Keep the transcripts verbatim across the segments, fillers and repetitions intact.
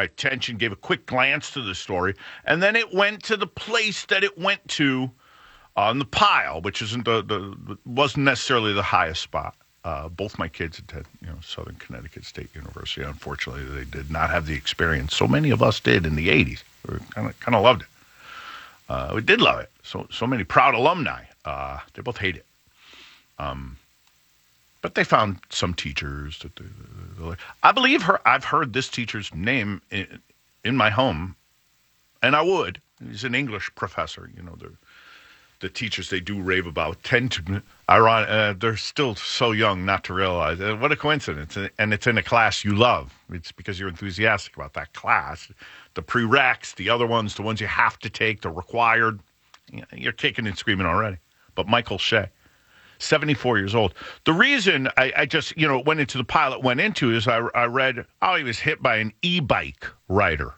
my attention, gave a quick glance to the story, and then it went to the place that it went to on the pile, which isn't the, the wasn't necessarily the highest spot. Uh, both my kids attend, you know, Southern Connecticut State University. Unfortunately, they did not have the experience so many of us did in the eighties. We kind of kind of loved it. Uh, we did love it. So so many proud alumni. Uh, they both hate it. Um, but they found some teachers that they, they, they, I believe her. I've heard this teacher's name in, in my home, and I would. He's an English professor. You know, the the teachers they do rave about tend to. Iron, uh, they're still so young not to realize. Uh, what a coincidence! And it's in a class you love. It's because you're enthusiastic about that class. The prereqs, the other ones, the ones you have to take, the required. You're kicking and screaming already. But Michael Shea, seventy-four years old. The reason I, I just, you know, went into the pilot went into is I, I read, oh, he was hit by an e-bike rider.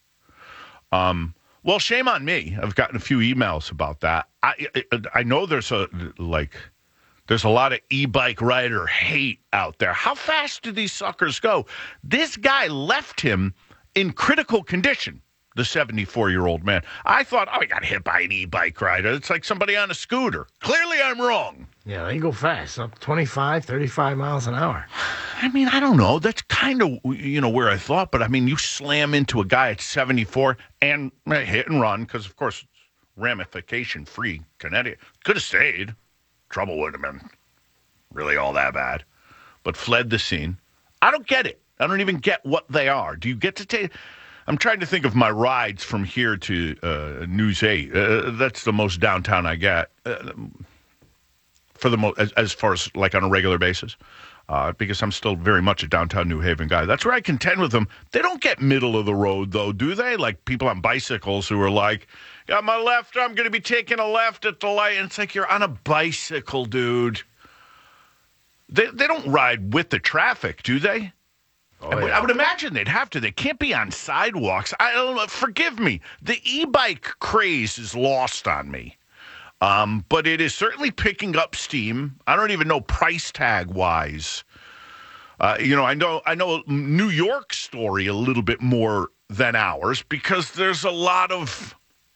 Um, well, shame on me. I've gotten a few emails about that. I, I, I know there's a, like, there's a lot of e-bike rider hate out there. How fast do these suckers go? This guy left him in critical condition. The seventy-four-year-old man. I thought, oh, he got hit by an e-bike rider. It's like somebody on a scooter. Clearly, I'm wrong. Yeah, they go fast, up twenty-five, thirty-five miles an hour. I mean, I don't know. That's kind of, you know, where I thought. But, I mean, you slam into a guy at seventy-four and uh, hit and run because, of course, it's ramification-free. Connecticut could have stayed. Trouble wouldn't have been really all that bad. But fled the scene. I don't get it. I don't even get what they are. Do you get to take... I'm trying to think of my rides from here to uh, News eight. Uh, that's the most downtown I get uh, for the mo- as, as far as like on a regular basis, uh, because I'm still very much a downtown New Haven guy. That's where I contend with them. They don't get middle of the road though, do they? Like people on bicycles who are like, "Got my left. I'm going to be taking a left at the light." And it's like you're on a bicycle, dude. They they don't ride with the traffic, do they? Oh, yeah. I would imagine they'd have to. They can't be on sidewalks. I don't know. Forgive me. The e-bike craze is lost on me. Um, but it is certainly picking up steam. I don't even know price tag wise. Uh, you know, I know I know New York story a little bit more than ours because there's a lot of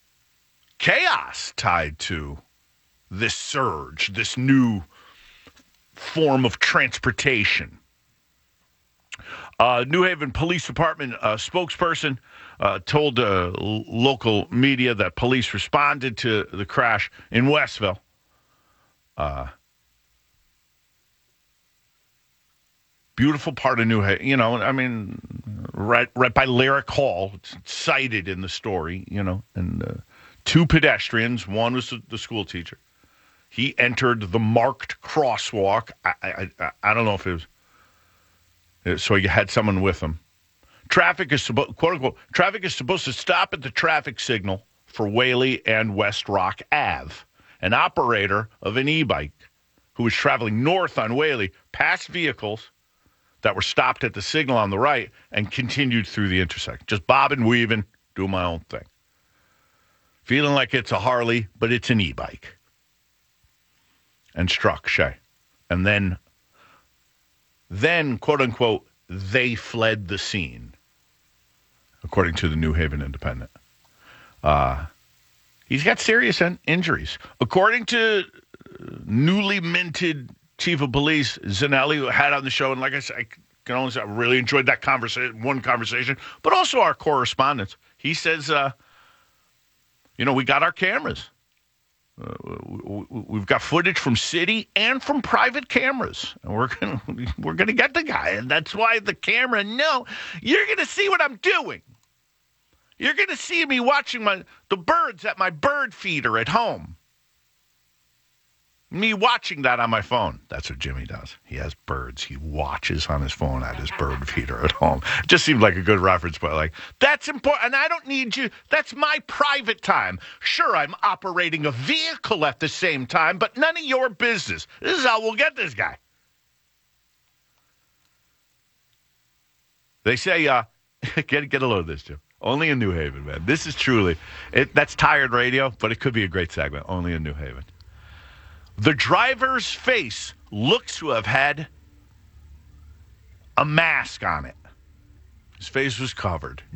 chaos tied to this surge, this new form of transportation. Uh, New Haven Police Department uh, spokesperson uh, told uh, l- local media that police responded to the crash in Westville. Uh, beautiful part of New Haven, you know, I mean, right right by Lyric Hall. It's cited in the story, you know, and uh, two pedestrians. One was the, the school teacher. He entered the marked crosswalk. I, I, I, I don't know if it was. So you had someone with him. Traffic is supposed, quote unquote, traffic is supposed to stop at the traffic signal for Whaley and West Rock Avenue. An operator of an e-bike who was traveling north on Whaley passed vehicles that were stopped at the signal on the right and continued through the intersection. Just bobbing, weaving, doing my own thing. Feeling like it's a Harley, but it's an e-bike. And struck Shea. And then Then, quote unquote, they fled the scene, according to the New Haven Independent. Uh, he's got serious in- injuries. According to newly minted chief of police, Zanelli, who had on the show, and like I said, I can only say I really enjoyed that conversation, one conversation, but also our correspondence. He says, uh, you know, we got our cameras. Uh, we've got footage from city and from private cameras, and we're gonna we're gonna get the guy, and that's why the camera. No, you're gonna see what I'm doing. You're gonna see me watching my the birds at my bird feeder at home. Me watching that on my phone. That's what Jimmy does. He has birds. He watches on his phone at his bird feeder at home. It just seemed like a good reference, but like, that's important. And I don't need you. That's my private time. Sure, I'm operating a vehicle at the same time, but none of your business. This is how we'll get this guy. They say, uh, get, get a load of this, Jim. Only in New Haven, man. This is truly, it, that's tired radio, but it could be a great segment. Only in New Haven. The driver's face looks to have had a mask on it. His face was covered.